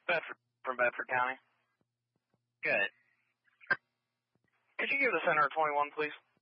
Bedford, from Bedford County. Good. Could you give the center 21, please?